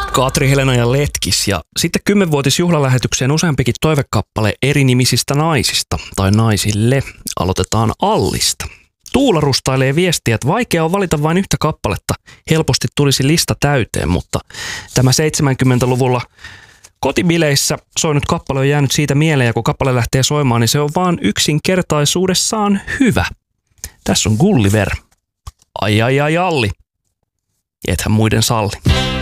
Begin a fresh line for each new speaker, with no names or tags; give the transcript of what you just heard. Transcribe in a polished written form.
Katri, Helena ja Letkis ja sitten 10-vuotisjuhlalähetykseen useampikin toivekappale erinimisistä naisista tai naisille. Aloitetaan Allista. Tuula rustailee viestiä, että vaikea on valita vain yhtä kappaletta. Helposti tulisi lista täyteen, mutta tämä 70-luvulla kotibileissä soinut kappale on jäänyt siitä mieleen, ja kun kappale lähtee soimaan, niin se on vaan yksinkertaisuudessaan hyvä. Tässä on Gulliver. Ai ai ai Alli. Ethän muiden salli.